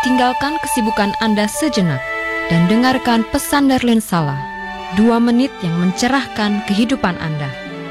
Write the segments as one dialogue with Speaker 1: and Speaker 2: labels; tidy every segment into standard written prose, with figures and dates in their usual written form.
Speaker 1: tinggalkan kesibukan Anda sejenak dan dengarkan pesan Darlene Salah, 2 menit yang mencerahkan kehidupan Anda.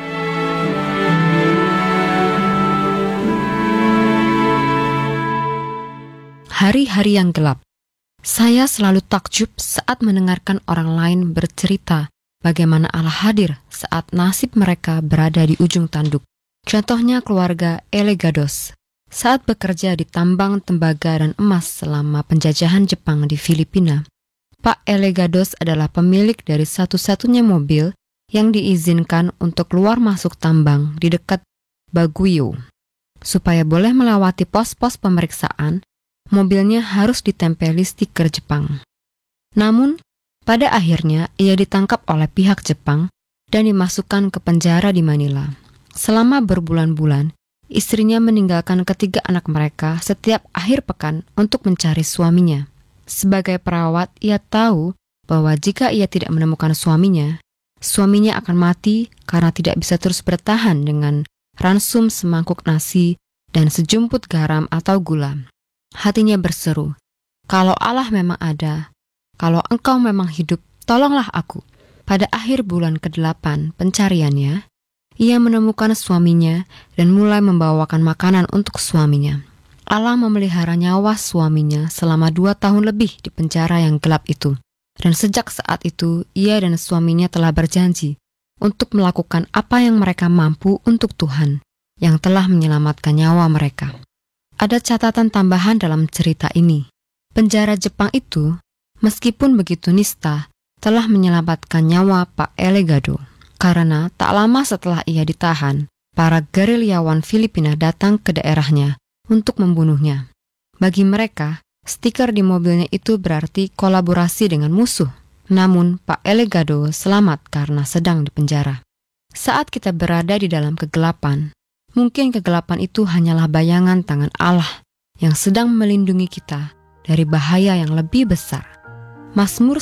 Speaker 1: Hari-hari yang gelap. Saya selalu takjub saat mendengarkan orang lain bercerita bagaimana Allah hadir saat nasib mereka berada di ujung tanduk. Contohnya keluarga Elegados saat bekerja di tambang tembaga dan emas selama penjajahan Jepang di Filipina. Pak Elegados adalah pemilik dari satu-satunya mobil yang diizinkan untuk keluar masuk tambang di dekat Baguio. Supaya boleh melewati pos-pos pemeriksaan, mobilnya harus ditempeli stiker Jepang. Namun, pada akhirnya ia ditangkap oleh pihak Jepang dan dimasukkan ke penjara di Manila. Selama berbulan-bulan, istrinya meninggalkan ketiga anak mereka setiap akhir pekan untuk mencari suaminya. Sebagai perawat, ia tahu bahwa jika ia tidak menemukan suaminya akan mati karena tidak bisa terus bertahan dengan ransum semangkuk nasi dan sejumput garam atau gula. Hatinya berseru, "Kalau Allah memang ada, kalau Engkau memang hidup, tolonglah aku." Pada akhir bulan ke-8 pencariannya, ia menemukan suaminya dan mulai membawakan makanan untuk suaminya. Allah memelihara nyawa suaminya selama 2 tahun lebih di penjara yang gelap itu. Dan sejak saat itu, ia dan suaminya telah berjanji untuk melakukan apa yang mereka mampu untuk Tuhan yang telah menyelamatkan nyawa mereka. Ada catatan tambahan dalam cerita ini. Penjara Jepang itu, meskipun begitu nista, telah menyelamatkan nyawa Pak Elegado. Karena tak lama setelah ia ditahan, para gerilyawan Filipina datang ke daerahnya untuk membunuhnya. Bagi mereka, stiker di mobilnya itu berarti kolaborasi dengan musuh. Namun, Pak Elegado selamat karena sedang dipenjara. Saat kita berada di dalam kegelapan, mungkin kegelapan itu hanyalah bayangan tangan Allah yang sedang melindungi kita dari bahaya yang lebih besar. Mazmur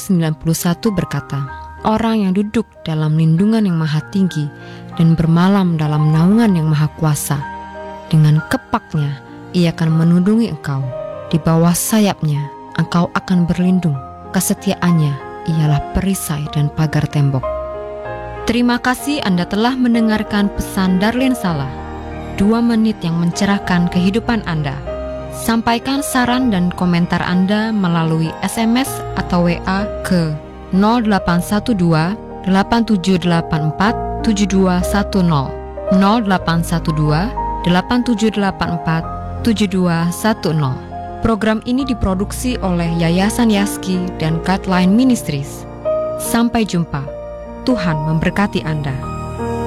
Speaker 1: 91 berkata, "Orang yang duduk dalam lindungan yang maha tinggi dan bermalam dalam naungan yang maha kuasa, dengan kepaknya ia akan menundungi engkau. Di bawah sayapnya engkau akan berlindung. Kesetiaannya ialah perisai dan pagar tembok." Terima kasih Anda telah mendengarkan pesan Darlene Salah, 2 menit yang mencerahkan kehidupan Anda. Sampaikan saran dan komentar Anda melalui SMS atau WA ke 0812 8784 7210 0812 8784 7210. Program ini diproduksi oleh Yayasan Yaski dan Guideline Ministries. Sampai jumpa. Tuhan memberkati Anda.